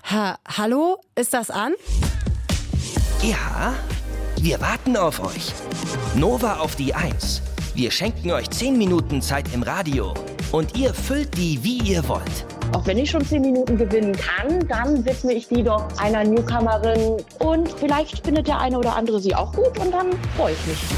Hallo? Ist das an? Ja, wir warten auf euch. Nova auf die 1. Wir schenken euch 10 Minuten Zeit im Radio. Und ihr füllt die, wie ihr wollt. Auch wenn ich schon 10 Minuten gewinnen kann, dann widme ich die doch einer Newcomerin. Und vielleicht findet der eine oder andere sie auch gut und dann freue ich mich.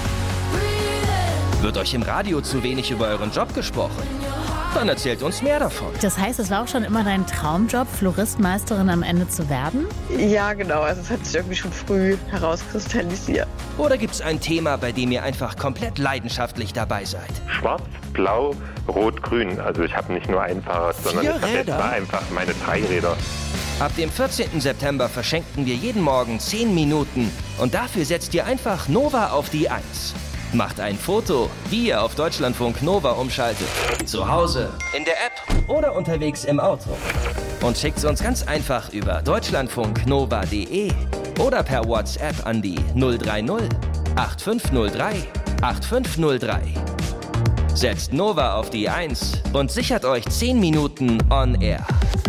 Wird euch im Radio zu wenig über euren Job gesprochen? Dann erzählt uns mehr davon. Das heißt, es war auch schon immer dein Traumjob, Floristmeisterin am Ende zu werden? Ja, genau. Also es hat sich irgendwie schon früh herauskristallisiert. Oder gibt es ein Thema, bei dem ihr einfach komplett leidenschaftlich dabei seid? Schwarz, Blau, Rot, Grün. Also ich habe nicht nur ein Fahrrad, sondern ich habe jetzt mal einfach meine 3 Räder. Ab dem 14. September verschenken wir jeden Morgen 10 Minuten. Und dafür setzt ihr einfach Nova auf die 1. Macht ein Foto, wie ihr auf Deutschlandfunk Nova umschaltet. Zu Hause, in der App oder unterwegs im Auto. Und schickt's uns ganz einfach über deutschlandfunknova.de oder per WhatsApp an die 030 8503 8503. Setzt Nova auf die 1 und sichert euch 10 Minuten on air.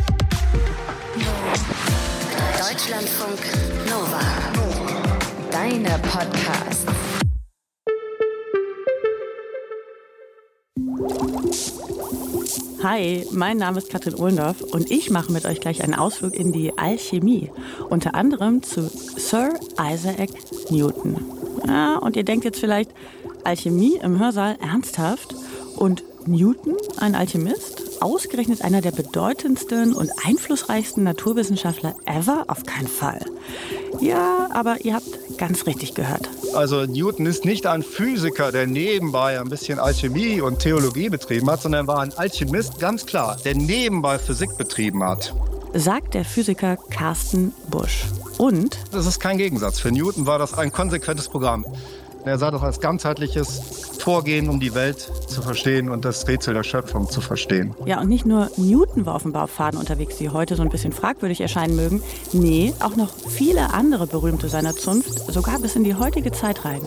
Deutschlandfunk Nova. Deine Podcasts. Hi, mein Name ist Katrin Ohlendorf und ich mache mit euch gleich einen Ausflug in die Alchemie. Unter anderem zu Sir Isaac Newton. Ja, und ihr denkt jetzt vielleicht, Alchemie im Hörsaal ernsthaft? Und Newton, ein Alchemist? Ausgerechnet einer der bedeutendsten und einflussreichsten Naturwissenschaftler ever? Auf keinen Fall. Ja, aber ihr habt ganz richtig gehört. Also Newton ist nicht ein Physiker, der nebenbei ein bisschen Alchemie und Theologie betrieben hat, sondern er war ein Alchemist, ganz klar, der nebenbei Physik betrieben hat. Sagt der Physiker Carsten Busch. Und? Das ist kein Gegensatz. Für Newton war das ein konsequentes Programm. Er sah das als ganzheitliches Vorgehen, um die Welt zu verstehen und das Rätsel der Schöpfung zu verstehen. Ja, und nicht nur Newton war auf dem Baupfaden unterwegs, die heute so ein bisschen fragwürdig erscheinen mögen. Nee, auch noch viele andere Berühmte seiner Zunft, sogar bis in die heutige Zeit rein.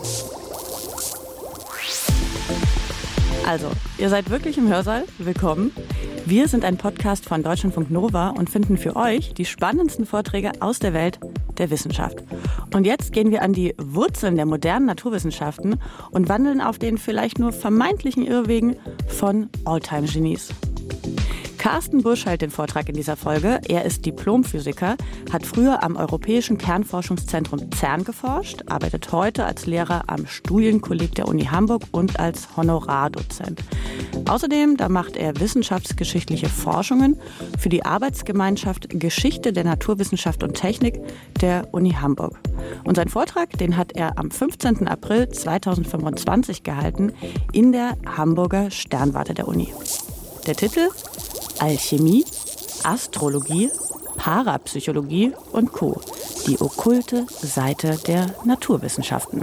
Also, ihr seid wirklich im Hörsaal. Willkommen. Wir sind ein Podcast von Deutschlandfunk Nova und finden für euch die spannendsten Vorträge aus der Welt der Wissenschaft. Und jetzt gehen wir an die Wurzeln der modernen Naturwissenschaften und wandeln auf den vielleicht nur vermeintlichen Irrwegen von Alltime-Genies. Carsten Busch hält den Vortrag in dieser Folge. Er ist Diplomphysiker, hat früher am Europäischen Kernforschungszentrum CERN geforscht, arbeitet heute als Lehrer am Studienkolleg der Uni Hamburg und als Honorardozent. Außerdem, da macht er wissenschaftsgeschichtliche Forschungen für die Arbeitsgemeinschaft Geschichte der Naturwissenschaft und Technik der Uni Hamburg. Und seinen Vortrag, den hat er am 15. April 2025 gehalten in der Hamburger Sternwarte der Uni. Der Titel: Alchemie, Astrologie, Parapsychologie und Co. Die okkulte Seite der Naturwissenschaften.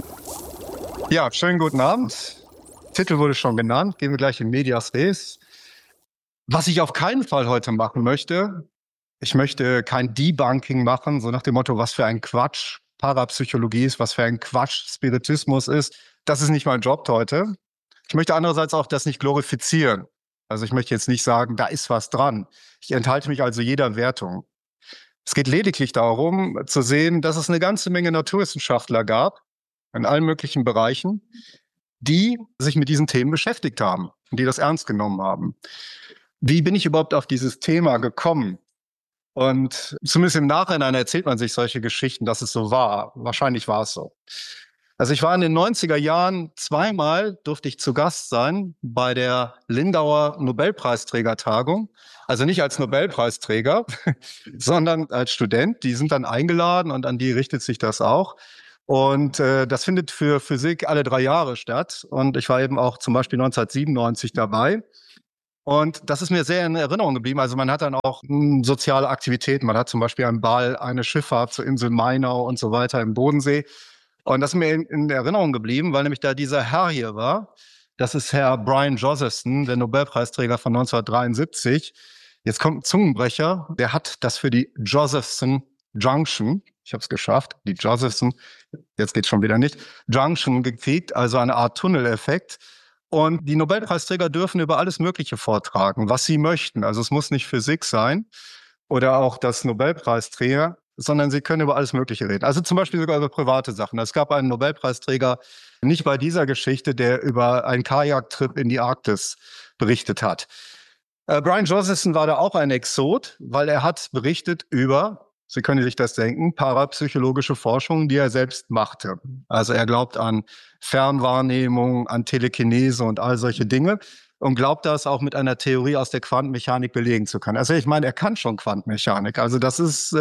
Ja, schönen guten Abend. Titel wurde schon genannt. Gehen wir gleich in Medias Res. Was ich auf keinen Fall heute machen möchte, ich möchte kein Debunking machen, so nach dem Motto, was für ein Quatsch Parapsychologie ist, was für ein Quatsch Spiritismus ist. Das ist nicht mein Job heute. Ich möchte andererseits auch das nicht glorifizieren. Also ich möchte jetzt nicht sagen, da ist was dran. Ich enthalte mich also jeder Wertung. Es geht lediglich darum, zu sehen, dass es eine ganze Menge Naturwissenschaftler gab, in allen möglichen Bereichen, die sich mit diesen Themen beschäftigt haben und die das ernst genommen haben. Wie bin ich überhaupt auf dieses Thema gekommen? Und zumindest im Nachhinein erzählt man sich solche Geschichten, dass es so war. Wahrscheinlich war es so. Also ich war in den 90er Jahren zweimal, durfte ich zu Gast sein bei der Lindauer Nobelpreisträgertagung. Also nicht als Nobelpreisträger, sondern als Student. Die sind dann eingeladen und an die richtet sich das auch. Und das findet für Physik alle 3 Jahre statt. Und ich war eben auch zum Beispiel 1997 dabei. Und das ist mir sehr in Erinnerung geblieben. Also man hat dann auch soziale Aktivitäten. Man hat zum Beispiel einen Ball, eine Schifffahrt zur Insel Mainau und so weiter im Bodensee. Und das ist mir in Erinnerung geblieben, weil nämlich da dieser Herr hier war. Das ist Herr Brian Josephson, der Nobelpreisträger von 1973. Jetzt kommt ein Zungenbrecher. Der hat das für die Josephson Junction, ich habe es geschafft, die Josephson, jetzt geht's schon wieder nicht, Junction gekriegt, also eine Art Tunneleffekt. Und die Nobelpreisträger dürfen über alles Mögliche vortragen, was sie möchten. Also es muss nicht Physik sein. oder auch das Nobelpreisträger, sondern sie können über alles Mögliche reden. Also zum Beispiel sogar über private Sachen. Es gab einen Nobelpreisträger, nicht bei dieser Geschichte, der über einen Kajaktrip in die Arktis berichtet hat. Brian Josephson war da auch ein Exot, weil er hat berichtet über, Sie können sich das denken, parapsychologische Forschung, die er selbst machte. Also er glaubt an Fernwahrnehmung, an Telekinese und all solche Dinge und glaubt das auch mit einer Theorie aus der Quantenmechanik belegen zu können. Also ich meine, er kann schon Quantenmechanik. Also das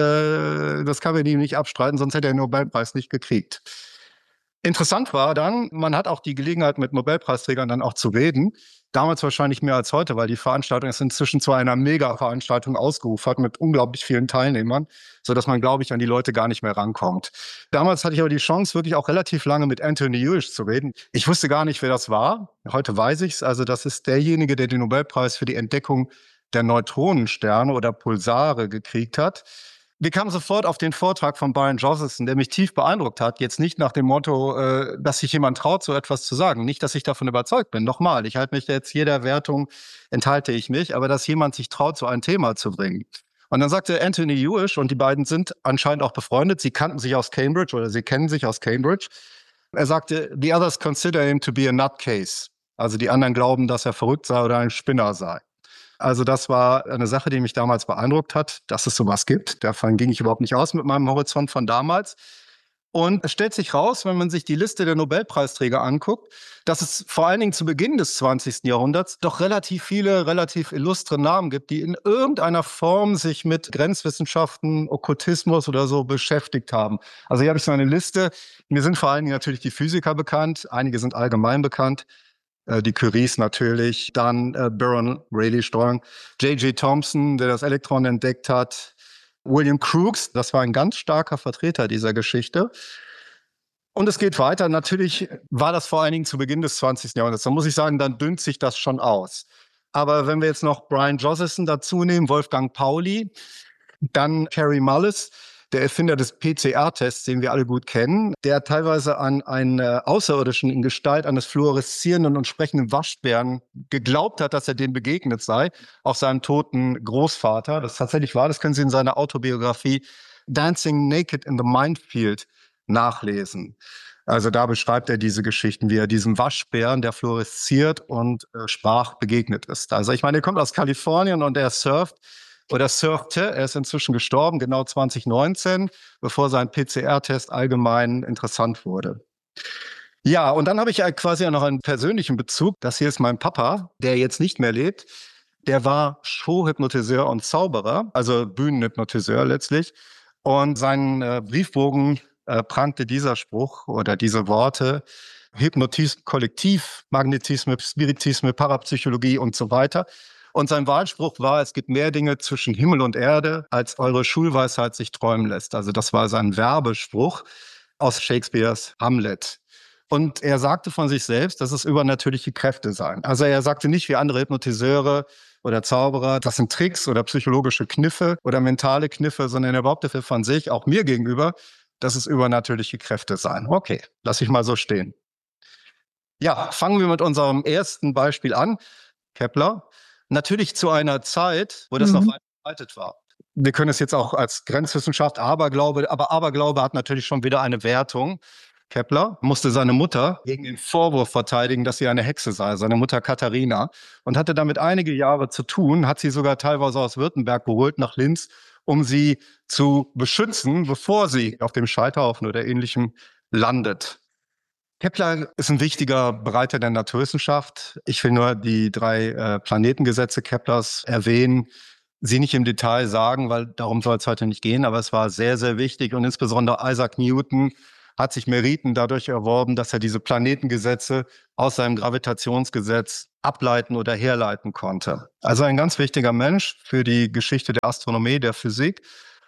kann man ihm nicht abstreiten, sonst hätte er den Nobelpreis nicht gekriegt. Interessant war dann, man hat auch die Gelegenheit, mit Nobelpreisträgern dann auch zu reden. Damals wahrscheinlich mehr als heute, weil die Veranstaltung ist inzwischen zu einer Mega-Veranstaltung ausgeufert mit unglaublich vielen Teilnehmern, sodass man, glaube ich, an die Leute gar nicht mehr rankommt. Damals hatte ich aber die Chance, wirklich auch relativ lange mit Anthony Hewish zu reden. Ich wusste gar nicht, wer das war. Heute weiß ich's. Also das ist derjenige, der den Nobelpreis für die Entdeckung der Neutronensterne oder Pulsare gekriegt hat. Wir kamen sofort auf den Vortrag von Brian Josephson, der mich tief beeindruckt hat. Jetzt nicht nach dem Motto, dass sich jemand traut, so etwas zu sagen. Nicht, dass ich davon überzeugt bin. Nochmal, ich halte mich jetzt jeder Wertung, enthalte ich mich. Aber dass jemand sich traut, so ein Thema zu bringen. Und dann sagte Anthony Hewish, und die beiden sind anscheinend auch befreundet. Sie kannten sich aus Cambridge oder sie kennen sich aus Cambridge. Er sagte, the others consider him to be a nutcase. Also die anderen glauben, dass er verrückt sei oder ein Spinner sei. Also das war eine Sache, die mich damals beeindruckt hat, dass es sowas gibt. Davon ging ich überhaupt nicht aus mit meinem Horizont von damals. Und es stellt sich raus, wenn man sich die Liste der Nobelpreisträger anguckt, dass es vor allen Dingen zu Beginn des 20. Jahrhunderts doch relativ viele, relativ illustre Namen gibt, die in irgendeiner Form sich mit Grenzwissenschaften, Okkultismus oder so beschäftigt haben. Also hier habe ich so eine Liste. Mir sind vor allen Dingen natürlich die Physiker bekannt. Einige sind allgemein bekannt. Die Curies natürlich, dann Baron Rayleigh Strong, J.J. Thomson, der das Elektron entdeckt hat, William Crookes, das war ein ganz starker Vertreter dieser Geschichte. Und es geht weiter. Natürlich war das vor allen Dingen zu Beginn des 20. Jahrhunderts. Da muss ich sagen, dann dünnt sich das schon aus. Aber wenn wir jetzt noch Brian Josephson dazu nehmen, Wolfgang Pauli, dann Kary Mullis, der Erfinder des PCR-Tests, den wir alle gut kennen, der teilweise an einen Außerirdischen in Gestalt eines fluoreszierenden und sprechenden Waschbären geglaubt hat, dass er dem begegnet sei, auch seinem toten Großvater. Das tatsächlich war, das können Sie in seiner Autobiografie Dancing Naked in the Minefield nachlesen. Also da beschreibt er diese Geschichten, wie er diesem Waschbären, der fluoresziert und sprach, begegnet ist. Also ich meine, er kommt aus Kalifornien und er surfte. Er ist inzwischen gestorben, genau 2019, bevor sein PCR-Test allgemein interessant wurde. Ja, und dann habe ich quasi noch einen persönlichen Bezug. Das hier ist mein Papa, der jetzt nicht mehr lebt. Der war Showhypnotiseur und Zauberer, also Bühnenhypnotiseur letztlich. Und seinen Briefbogen prangte dieser Spruch oder diese Worte: Hypnotisme, Kollektiv, Magnetisme, Spiritisme, Parapsychologie und so weiter. Und sein Wahlspruch war, es gibt mehr Dinge zwischen Himmel und Erde, als eure Schulweisheit sich träumen lässt. Also das war sein Werbespruch aus Shakespeares Hamlet. Und er sagte von sich selbst, dass es übernatürliche Kräfte seien. Also er sagte nicht wie andere Hypnotiseure oder Zauberer, das sind Tricks oder psychologische Kniffe oder mentale Kniffe, sondern er behauptete von sich, auch mir gegenüber, dass es übernatürliche Kräfte seien. Okay, lass ich mal so stehen. Ja, fangen wir mit unserem ersten Beispiel an. Kepler. Natürlich zu einer Zeit, wo das noch weit verbreitet war. Wir können es jetzt auch als Grenzwissenschaft, Aberglaube, aber Aberglaube hat natürlich schon wieder eine Wertung. Kepler musste seine Mutter gegen den Vorwurf verteidigen, dass sie eine Hexe sei, seine Mutter Katharina, und hatte damit einige Jahre zu tun, hat sie sogar teilweise aus Württemberg geholt nach Linz, um sie zu beschützen, bevor sie auf dem Scheiterhaufen oder Ähnlichem landet. Kepler ist ein wichtiger Bereiter der Naturwissenschaft. Ich will nur die 3 Planetengesetze Keplers erwähnen, sie nicht im Detail sagen, weil darum soll es heute nicht gehen, aber es war sehr, sehr wichtig. Und insbesondere Isaac Newton hat sich Meriten dadurch erworben, dass er diese Planetengesetze aus seinem Gravitationsgesetz ableiten oder herleiten konnte. Also ein ganz wichtiger Mensch für die Geschichte der Astronomie, der Physik.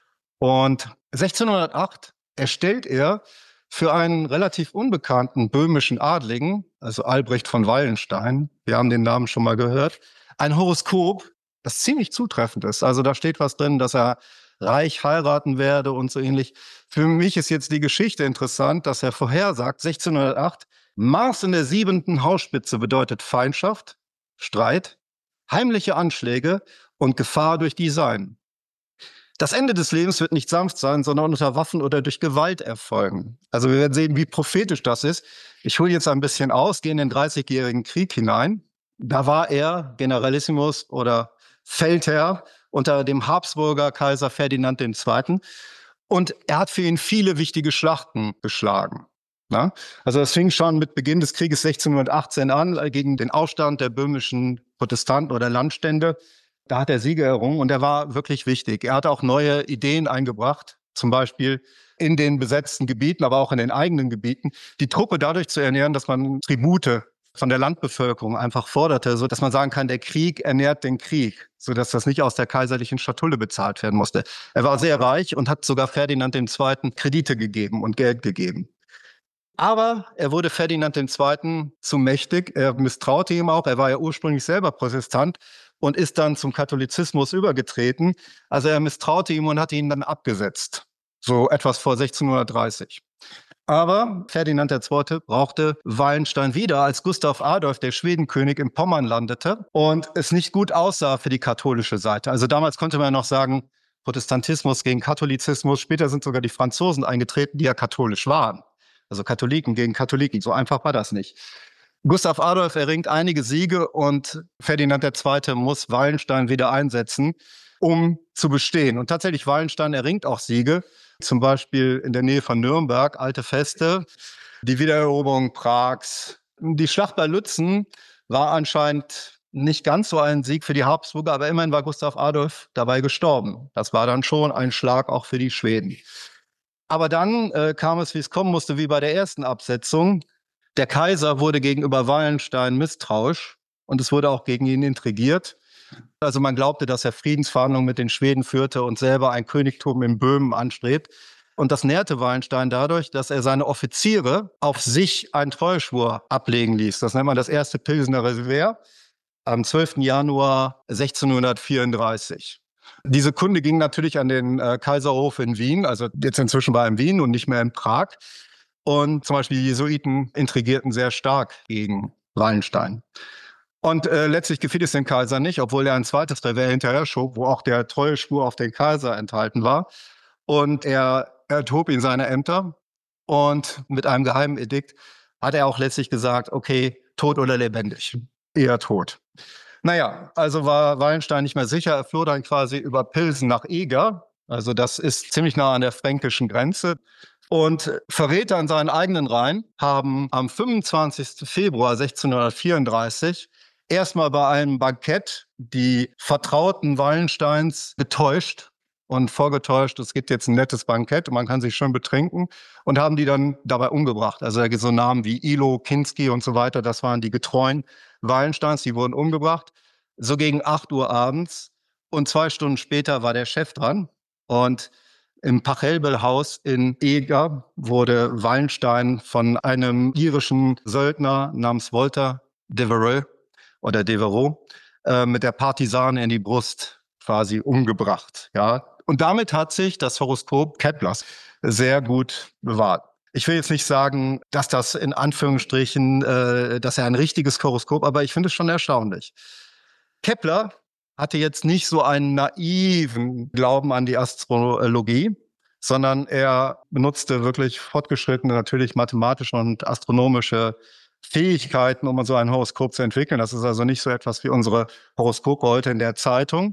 Und 1608 erstellt er für einen relativ unbekannten böhmischen Adligen, also Albrecht von Wallenstein, wir haben den Namen schon mal gehört, ein Horoskop, das ziemlich zutreffend ist. Also da steht was drin, dass er reich heiraten werde und so ähnlich. Für mich ist jetzt die Geschichte interessant, dass er vorhersagt, 1608, Mars in der 7. Hausspitze bedeutet Feindschaft, Streit, heimliche Anschläge und Gefahr durch die Seinen. Das Ende des Lebens wird nicht sanft sein, sondern unter Waffen oder durch Gewalt erfolgen. Also wir werden sehen, wie prophetisch das ist. Ich hole jetzt ein bisschen aus, gehe in den 30-jährigen Krieg hinein. Da war er Generalissimus oder Feldherr unter dem Habsburger Kaiser Ferdinand II. Und er hat für ihn viele wichtige Schlachten geschlagen. Ja? Also es fing schon mit Beginn des Krieges 1618 an, gegen den Aufstand der böhmischen Protestanten oder Landstände. Da hat er Siege errungen und er war wirklich wichtig. Er hat auch neue Ideen eingebracht, zum Beispiel in den besetzten Gebieten, aber auch in den eigenen Gebieten, die Truppe dadurch zu ernähren, dass man Tribute von der Landbevölkerung einfach forderte, so dass man sagen kann, der Krieg ernährt den Krieg, so dass das nicht aus der kaiserlichen Schatulle bezahlt werden musste. Er war sehr reich und hat sogar Ferdinand II. Kredite gegeben und Geld gegeben. Aber er wurde Ferdinand II. Zu mächtig. Er misstraute ihm auch. Er war ja ursprünglich selber Protestant und ist dann zum Katholizismus übergetreten. Also er misstraute ihm und hat ihn dann abgesetzt. So etwas vor 1630. Aber Ferdinand II. Brauchte Wallenstein wieder, als Gustav Adolf, der Schwedenkönig, in Pommern landete und es nicht gut aussah für die katholische Seite. Also damals konnte man noch sagen, Protestantismus gegen Katholizismus. Später sind sogar die Franzosen eingetreten, die ja katholisch waren. Also Katholiken gegen Katholiken. So einfach war das nicht. Gustav Adolf erringt einige Siege und Ferdinand II. Muss Wallenstein wieder einsetzen, um zu bestehen. Und tatsächlich, Wallenstein erringt auch Siege, zum Beispiel in der Nähe von Nürnberg, alte Feste, die Wiedereroberung Prags. Die Schlacht bei Lützen war anscheinend nicht ganz so ein Sieg für die Habsburger, aber immerhin war Gustav Adolf dabei gestorben. Das war dann schon ein Schlag auch für die Schweden. Aber dann kam es, wie es kommen musste, wie bei der ersten Absetzung. Der Kaiser wurde gegenüber Wallenstein misstrauisch und es wurde auch gegen ihn intrigiert. Also man glaubte, dass er Friedensverhandlungen mit den Schweden führte und selber ein Königtum in Böhmen anstrebt. Und das nährte Wallenstein dadurch, dass er seine Offiziere auf sich einen Treueschwur ablegen ließ. Das nennt man das erste Pilsener Reservoir am 12. Januar 1634. Diese Kunde ging natürlich an den Kaiserhof in Wien, also jetzt inzwischen war er in Wien und nicht mehr in Prag. Und zum Beispiel die Jesuiten intrigierten sehr stark gegen Wallenstein. Und letztlich gefiel es dem Kaiser nicht, obwohl er ein zweites Revier hinterher schob, wo auch der Treueschwur auf den Kaiser enthalten war. Und er erhob ihn seine Ämter und mit einem geheimen Edikt hat er auch letztlich gesagt, okay, tot oder lebendig, eher tot. Naja, also war Wallenstein nicht mehr sicher. Er floh dann quasi über Pilsen nach Eger. Also das ist ziemlich nah an der fränkischen Grenze. Und Verräter in seinen eigenen Reihen haben am 25. Februar 1634 erstmal bei einem Bankett die Vertrauten Wallensteins getäuscht und vorgetäuscht, es gibt jetzt ein nettes Bankett und man kann sich schön betrinken, und haben die dann dabei umgebracht. Also da gibt es so Namen wie Ilo, Kinski und so weiter, das waren die Getreuen Wallensteins, die wurden umgebracht, so gegen 8 Uhr abends, und 2 Stunden später war der Chef dran und im Pachelbel-Haus in Eger wurde Wallenstein von einem irischen Söldner namens Walter Devereux oder Devereux mit der Partisane in die Brust quasi umgebracht. Ja. Und damit hat sich das Horoskop Keplers sehr gut bewahrt. Ich will jetzt nicht sagen, dass das in Anführungsstrichen, dass er ein richtiges Horoskop, aber ich finde es schon erstaunlich. Kepler hatte jetzt nicht so einen naiven Glauben an die Astrologie, sondern er benutzte wirklich fortgeschrittene, natürlich mathematische und astronomische Fähigkeiten, um so ein Horoskop zu entwickeln. Das ist also nicht so etwas wie unsere Horoskope heute in der Zeitung.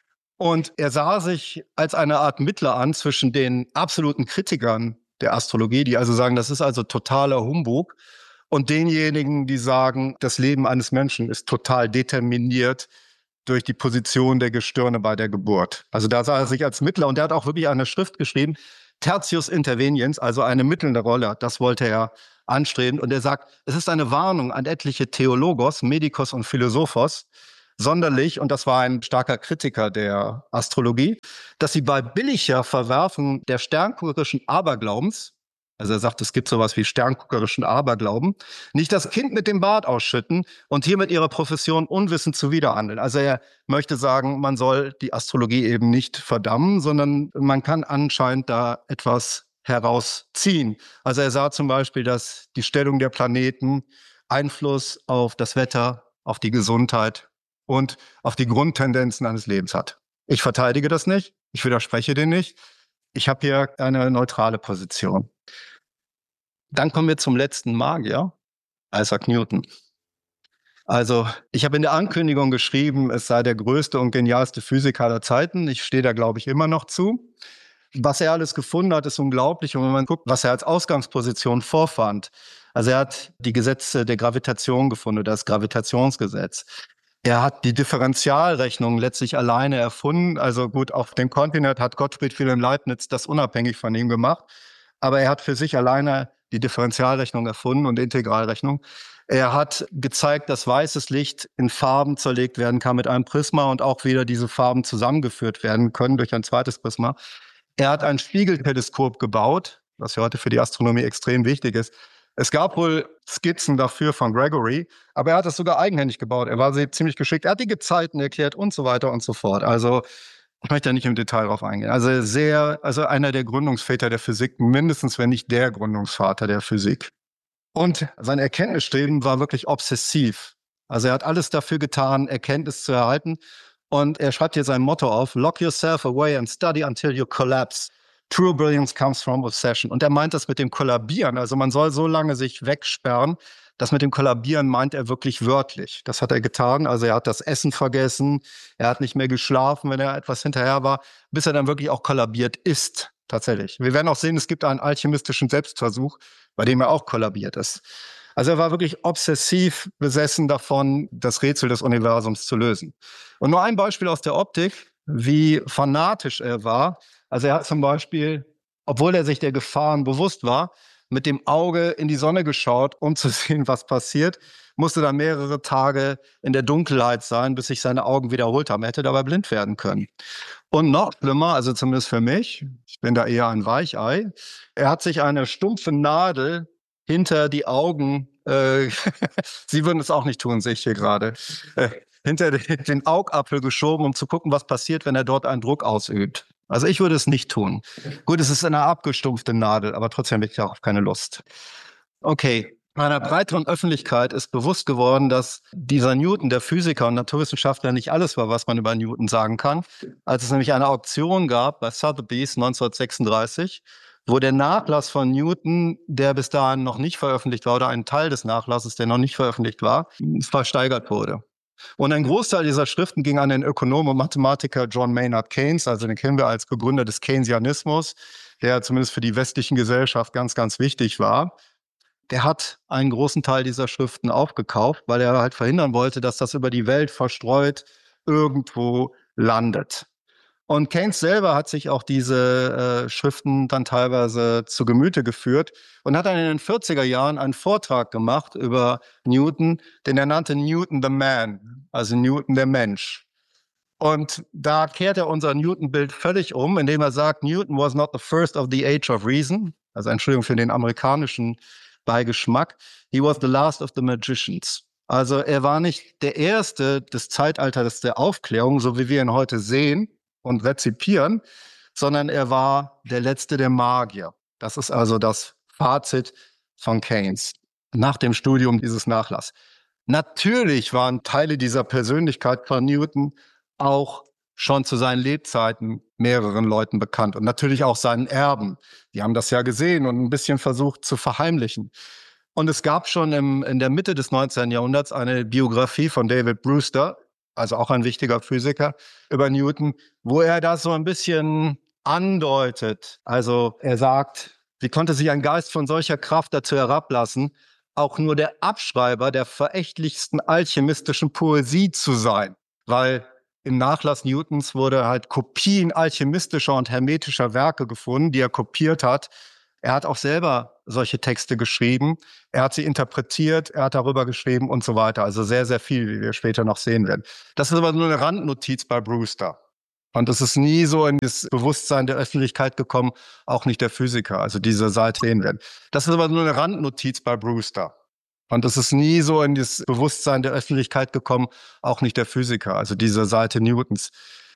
Und er sah sich als eine Art Mittler an zwischen den absoluten Kritikern der Astrologie, die also sagen, das ist also totaler Humbug, und denjenigen, die sagen, das Leben eines Menschen ist total determiniert durch die Position der Gestirne bei der Geburt. Also da sah er sich als Mittler, und er hat auch wirklich eine Schrift geschrieben, Tertius Interveniens, also eine mittelnde Rolle, das wollte er anstreben. Und er sagt, es ist eine Warnung an etliche Theologos, Medikos und Philosophos, sonderlich, und das war ein starker Kritiker der Astrologie, dass sie bei billiger Verwerfung der sternguckerischen Aberglaubens, also er sagt, es gibt sowas wie sternguckerischen Aberglauben, nicht das Kind mit dem Bart ausschütten und hier mit ihrer Profession unwissend zuwiderhandeln. Also er möchte sagen, man soll die Astrologie eben nicht verdammen, sondern man kann anscheinend da etwas herausziehen. Also er sah zum Beispiel, dass die Stellung der Planeten Einfluss auf das Wetter, auf die Gesundheit und auf die Grundtendenzen eines Lebens hat. Ich verteidige das nicht. Ich widerspreche dem nicht. Ich habe hier eine neutrale Position. Dann kommen wir zum letzten Magier, Isaac Newton. Also, ich habe in der Ankündigung geschrieben, es sei der größte und genialste Physiker aller Zeiten. Ich stehe da, glaube ich, immer noch zu. Was er alles gefunden hat, ist unglaublich. Und wenn man guckt, was er als Ausgangsposition vorfand. Also er hat die Gesetze der Gravitation gefunden, das Gravitationsgesetz. Er hat die Differentialrechnung letztlich alleine erfunden. Also gut, auf dem Kontinent hat Gottfried Wilhelm Leibniz das unabhängig von ihm gemacht. Aber er hat für sich alleine die Differentialrechnung erfunden und Integralrechnung. Er hat gezeigt, dass weißes Licht in Farben zerlegt werden kann mit einem Prisma und auch wieder diese Farben zusammengeführt werden können durch ein zweites Prisma. Er hat ein Spiegelteleskop gebaut, was ja heute für die Astronomie extrem wichtig ist. Es gab wohl Skizzen dafür von Gregory, aber er hat das sogar eigenhändig gebaut. Er war ziemlich geschickt. Er hat die Gezeiten erklärt und so weiter und so fort. Also ich möchte da nicht im Detail drauf eingehen. Also einer der Gründungsväter der Physik, mindestens wenn nicht der Gründungsvater der Physik. Und sein Erkenntnisstreben war wirklich obsessiv. Also er hat alles dafür getan, Erkenntnis zu erhalten. Und er schreibt hier sein Motto auf: Lock yourself away and study until you collapse. True brilliance comes from obsession. Und er meint das mit dem Kollabieren. Also man soll so lange sich wegsperren. Das mit dem Kollabieren meint er wirklich wörtlich. Das hat er getan. Also er hat das Essen vergessen. Er hat nicht mehr geschlafen, wenn er etwas hinterher war, bis er dann wirklich auch kollabiert ist. Tatsächlich. Wir werden auch sehen, es gibt einen alchemistischen Selbstversuch, bei dem er auch kollabiert ist. Also er war wirklich obsessiv besessen davon, das Rätsel des Universums zu lösen. Und nur ein Beispiel aus der Optik, wie fanatisch er war. Also er hat zum Beispiel, obwohl er sich der Gefahren bewusst war, mit dem Auge in die Sonne geschaut, um zu sehen, was passiert, musste dann mehrere Tage in der Dunkelheit sein, bis sich seine Augen wiederholt haben. Er hätte dabei blind werden können. Und noch schlimmer, also zumindest für mich, ich bin da eher ein Weichei, er hat sich eine stumpfe Nadel hinter die Augen, Sie würden es auch nicht tun, sehe ich hier gerade, hinter den Augapfel geschoben, um zu gucken, was passiert, wenn er dort einen Druck ausübt. Also ich würde es nicht tun. Gut, es ist eine abgestumpfte Nadel, aber trotzdem habe ich darauf keine Lust. Okay, meiner breiteren Öffentlichkeit ist bewusst geworden, dass dieser Newton, der Physiker und Naturwissenschaftler, nicht alles war, was man über Newton sagen kann. Als es nämlich eine Auktion gab bei Sotheby's 1936, wo der Nachlass von Newton, der bis dahin noch nicht veröffentlicht war, oder ein Teil des Nachlasses, der noch nicht veröffentlicht war, versteigert wurde. Und ein Großteil dieser Schriften ging an den Ökonom und Mathematiker John Maynard Keynes, also den kennen wir als Begründer des Keynesianismus, der zumindest für die westlichen Gesellschaft ganz, ganz wichtig war. Der hat einen großen Teil dieser Schriften aufgekauft, weil er halt verhindern wollte, dass das über die Welt verstreut irgendwo landet. Und Keynes selber hat sich auch diese Schriften dann teilweise zu Gemüte geführt und hat dann in den 40er Jahren einen Vortrag gemacht über Newton, den er nannte Newton the Man, also Newton der Mensch. Und da kehrt er unser Newton-Bild völlig um, indem er sagt, Newton was not the first of the age of reason, also Entschuldigung für den amerikanischen Beigeschmack, he was the last of the magicians. Also er war nicht der Erste des Zeitalters der Aufklärung, so wie wir ihn heute sehen und rezipieren, sondern er war der Letzte der Magier. Das ist also das Fazit von Keynes nach dem Studium dieses Nachlasses. Natürlich waren Teile dieser Persönlichkeit von Newton auch schon zu seinen Lebzeiten mehreren Leuten bekannt und natürlich auch seinen Erben. Die haben das ja gesehen und ein bisschen versucht zu verheimlichen. Und es gab schon in der Mitte des 19. Jahrhunderts eine Biografie von David Brewster, also auch ein wichtiger Physiker, über Newton, wo er das so ein bisschen andeutet. Also er sagt, wie konnte sich ein Geist von solcher Kraft dazu herablassen, auch nur der Abschreiber der verächtlichsten alchemistischen Poesie zu sein? Weil im Nachlass Newtons wurde halt Kopien alchemistischer und hermetischer Werke gefunden, die er kopiert hat. Er hat auch selber solche Texte geschrieben. Er hat sie interpretiert, er hat darüber geschrieben und so weiter. Also sehr, sehr viel, wie wir später noch sehen werden. Das ist aber nur eine Randnotiz bei Brewster. Und es ist nie so in das Bewusstsein der Öffentlichkeit gekommen, auch nicht der Physiker. Also diese Seite sehen werden. Das ist aber nur eine Randnotiz bei Brewster. Und es ist nie so in das Bewusstsein der Öffentlichkeit gekommen, auch nicht der Physiker. Also diese Seite Newtons.